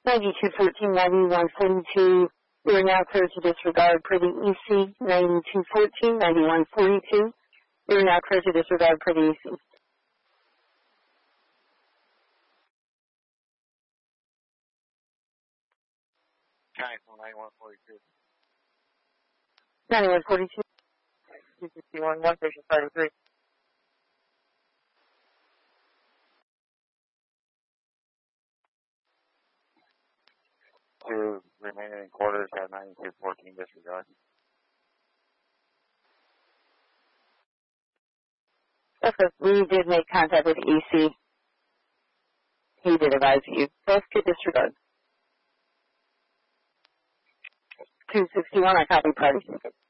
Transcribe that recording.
9214, 9142. You are now cleared to disregard per the EC. 9214, 9142. You are now cleared to disregard per the EC. Triangle 9142. 9142. 261, 1 station 33. Two remaining in quarters at 9214 disregard. Okay, we did make contact with EC. He did advise you. Both could disregard. 261, I copy party.